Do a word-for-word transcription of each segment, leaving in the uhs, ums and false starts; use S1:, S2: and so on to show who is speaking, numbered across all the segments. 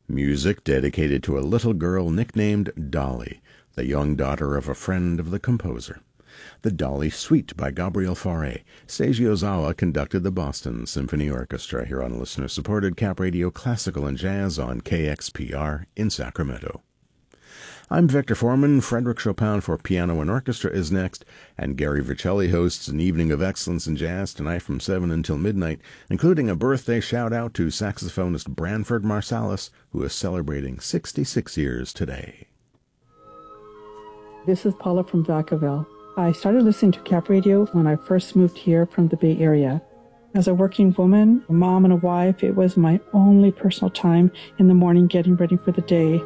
S1: Music dedicated to a little girl nicknamed Dolly, the young daughter of a friend of the composer. The Dolly Suite by Gabriel Fauré. Seiji Ozawa conducted the Boston Symphony Orchestra here on listener-supported Cap Radio Classical and Jazz on K X P R in Sacramento. I'm Victor Foreman. Frédéric Chopin for Piano and Orchestra is next, and Gary Vercelli hosts an evening of excellence in jazz tonight from seven until midnight, including a birthday shout-out to saxophonist Branford Marsalis, who is celebrating sixty-six years today.
S2: This is Paula from Vacaville. I started listening to Cap Radio when I first moved here from the Bay Area. As a working woman, a mom and a wife, it was my only personal time in the morning getting ready for the day.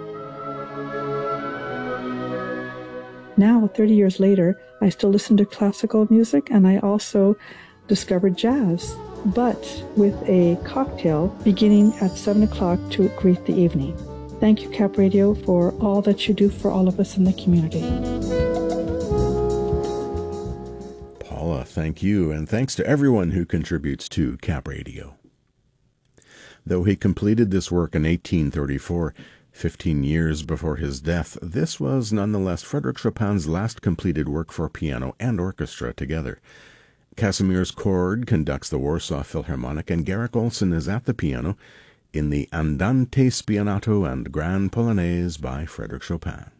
S2: Now, thirty years later, I still listen to classical music, and I also discovered jazz, but with a cocktail beginning at seven o'clock to greet the evening. Thank you, Cap Radio, for all that you do for all of us in the community.
S1: Paula, thank you, and thanks to everyone who contributes to Cap Radio. Though he completed this work in eighteen thirty-four, fifteen years before his death, this was nonetheless Frédéric Chopin's last completed work for piano and orchestra together. Kazimierz Kord conducts the Warsaw Philharmonic, and Garrick Olson is at the piano in the Andante Spianato and Grand Polonaise by Frédéric Chopin.